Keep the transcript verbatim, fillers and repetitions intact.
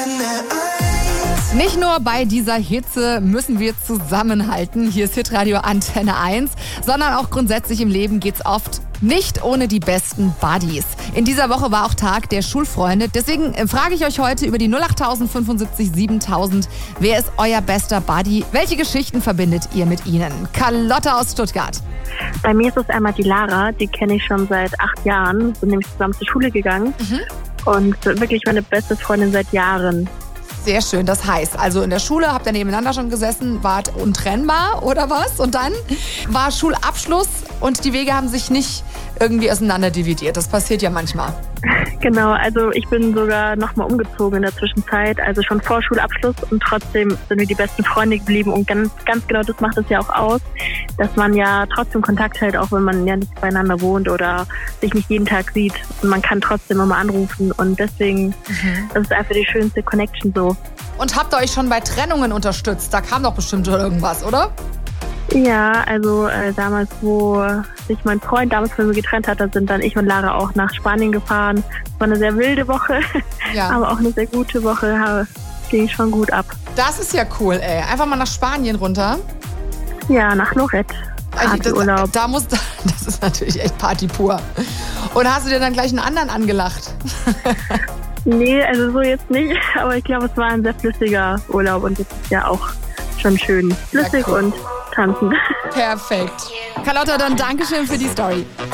Nicht nur bei dieser Hitze müssen wir zusammenhalten, hier ist Hitradio Antenne eins, sondern auch grundsätzlich im Leben geht's oft nicht ohne die besten Buddies. In dieser Woche war auch Tag der Schulfreunde, deswegen frage ich euch heute über die null acht fünfundsiebzig siebentausend, wer ist euer bester Buddy? Welche Geschichten verbindet ihr mit ihnen? Carlotta aus Stuttgart. Bei mir ist es einmal die Lara, die kenne ich schon seit acht Jahren, sind nämlich zusammen zur Schule gegangen Mhm. und wirklich meine beste Freundin seit Jahren. Sehr schön, das heißt, also in der Schule habt ihr nebeneinander schon gesessen, wart untrennbar oder was? Und dann war Schulabschluss und die Wege haben sich nicht irgendwie auseinander dividiert. Das passiert ja manchmal. Genau, also ich bin sogar nochmal umgezogen in der Zwischenzeit, also schon vor Schulabschluss und trotzdem sind wir die besten Freunde geblieben und ganz, ganz genau das macht es ja auch aus, dass man ja trotzdem Kontakt hält, auch wenn man ja nicht beieinander wohnt oder sich nicht jeden Tag sieht und man kann trotzdem immer anrufen und deswegen, mhm. das ist einfach die schönste Connection so. Und habt ihr euch schon bei Trennungen unterstützt? Da kam doch bestimmt schon irgendwas, oder? Ja, also äh, damals, wo sich mein Freund damals von mir getrennt hat, da sind dann ich und Lara auch nach Spanien gefahren. Es war eine sehr wilde Woche, Ja. aber auch eine sehr gute Woche, ja, ging schon gut ab. Das ist ja cool, ey. Einfach mal nach Spanien runter. Ja, nach Lorette. Partyurlaub. Das, da muss, das ist natürlich echt Party pur. Und hast du dir dann gleich einen anderen angelacht? Nee, also so jetzt nicht, aber ich glaube, es war ein sehr flüssiger Urlaub und das ist ja auch schon schön flüssig Ja, cool. und tanzen. Perfekt. Carlotta, dann Dankeschön für die Story.